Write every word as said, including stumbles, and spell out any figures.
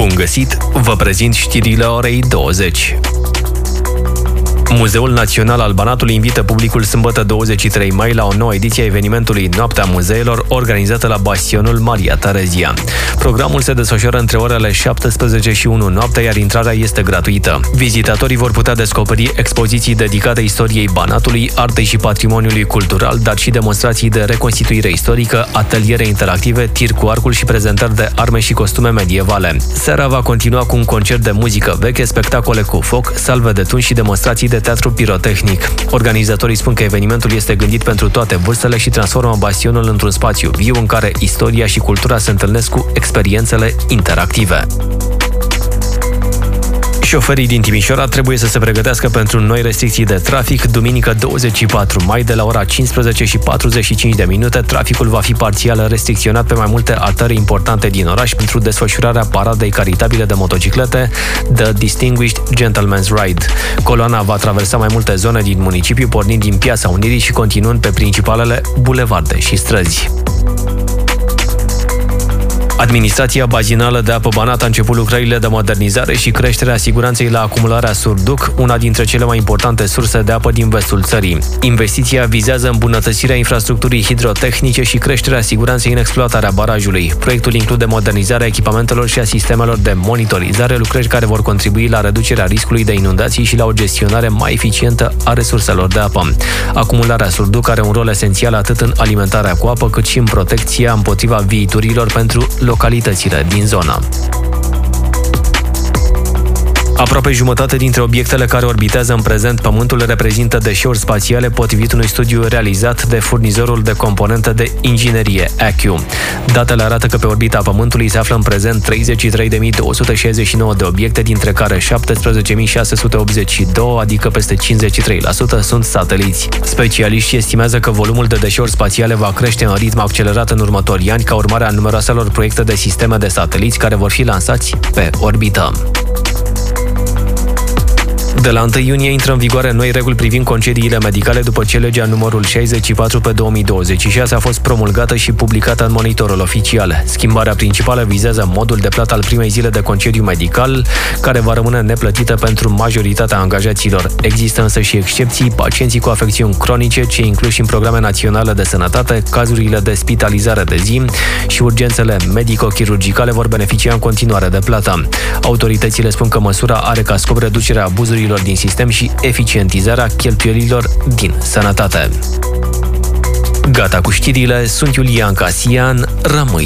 Bun găsit! Vă prezint știrile orei douăzeci. Muzeul Național al Banatului invită publicul sâmbătă douăzeci și trei mai la o nouă ediție a evenimentului Noaptea Muzeelor, organizată la Bastionul Maria Terezia. Programul se desfășoară între orele șaptesprezece și unu noaptea, iar intrarea este gratuită. Vizitatorii vor putea descoperi expoziții dedicate istoriei Banatului, artei și patrimoniului cultural, dar și demonstrații de reconstituire istorică, ateliere interactive, tir cu arcul și prezentări de arme și costume medievale. Seara va continua cu un concert de muzică veche, spectacole cu foc, salve de tun și demonstrații de teatru pirotehnic. Organizatorii spun că evenimentul este gândit pentru toate vârstele și transformă Bastionul într-un spațiu viu în care istoria și cultura se întâlnesc cu experiențele interactive. Șoferii din Timișoara trebuie să se pregătească pentru noi restricții de trafic. Duminică douăzeci și patru mai, de la ora cincisprezece și patruzeci și cinci de minute, traficul va fi parțial restricționat pe mai multe artere importante din oraș pentru desfășurarea paradei caritabile de motociclete The Distinguished Gentleman's Ride. Coloana va traversa mai multe zone din municipiu, pornind din Piața Unirii și continuând pe principalele bulevarde și străzi. Administrația bazinală de apă Banat a început lucrările de modernizare și creșterea siguranței la acumularea Surduc, una dintre cele mai importante surse de apă din vestul țării. Investiția vizează îmbunătățirea infrastructurii hidrotehnice și creșterea siguranței în exploatarea barajului. Proiectul include modernizarea echipamentelor și a sistemelor de monitorizare, lucrări care vor contribui la reducerea riscului de inundații și la o gestionare mai eficientă a resurselor de apă. Acumularea Surduc are un rol esențial atât în alimentarea cu apă, cât și în protecția împotriva viiturilor pentru localitățile din zonă. Aproape jumătate dintre obiectele care orbitează în prezent Pământul reprezintă deșeuri spațiale, potrivit unui studiu realizat de furnizorul de componente de inginerie A Q. Datele arată că pe orbita Pământului se află în prezent treizeci și trei de mii două sute șaizeci și nouă de obiecte, dintre care șaptesprezece mii șase sute optzeci și doi, adică peste cincizeci și trei la sută, sunt sateliți. Specialiștii estimează că volumul de deșeuri spațiale va crește în ritm accelerat în următorii ani, ca urmare a numeroaselor proiecte de sisteme de sateliți care vor fi lansați pe orbită. De la întâi iunie intră în vigoare noi reguli privind concediile medicale, după ce legea numărul șaizeci și patru pe două mii douăzeci și șase a fost promulgată și publicată în Monitorul Oficial. Schimbarea principală vizează modul de plată al primei zile de concediu medical, care va rămâne neplătită pentru majoritatea angajaților. Există însă și excepții: pacienții cu afecțiuni cronice, cei incluși în programe naționale de sănătate, cazurile de spitalizare de zi și urgențele medico-chirurgicale vor beneficia în continuare de plată. Autoritățile spun că măsura are ca scop reducerea abuzurilor din sistem și eficientizarea cheltuielilor din sănătate. Gata cu știrile, sunt Iulian Casian, rămâi